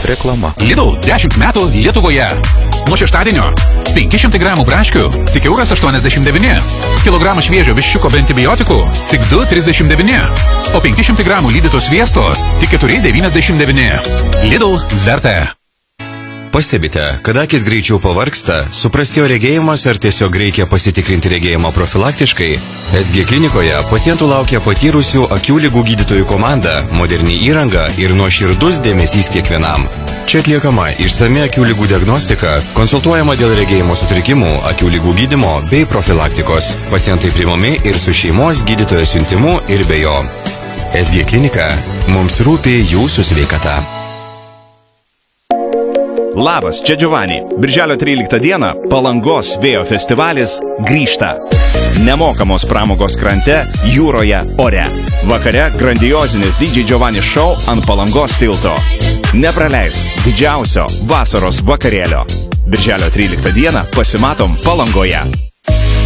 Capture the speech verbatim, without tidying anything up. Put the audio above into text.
Reklama. Lidl dešimt metų Lietuvoje. Nuo šeštadienio penki šimtai gramų braškių tik euras aštuoniasdešimt devyni. Kilogramas šviežio viščiuko be antibiotikų tik du trisdešimt devyni. O penki šimtai gramų lydyto sviesto tik keturi devyniasdešimt devyni. Lidl verta. Pastebite, kad akis greičiau pavargsta, suprastėjo regėjimas ar tiesiog reikia pasitikrinti regėjimą profilaktiškai? S G klinikoje pacientų laukia patyrusių akių ligų gydytojų komanda, moderni įranga ir nuoširdus dėmesys kiekvienam. Čia atliekama išsami akių ligų diagnostika, konsultuojama dėl regėjimo sutrikimų, akių ligų gydymo bei profilaktikos. Pacientai priimami ir su šeimos gydytojo siuntimu ir be jo. S G klinika. Mums rūpi jūsų sveikata. Labas, čia Giovanni. Birželio tryliktą dieną Palangos vėjo festivalis grįžta. Nemokamos pramogos krante, jūroje, ore. Vakare grandiozinis D J Giovanni show ant Palangos tilto. Nepraleisk didžiausio vasaros vakarėlio. Birželio tryliktą dieną pasimatom Palangoje.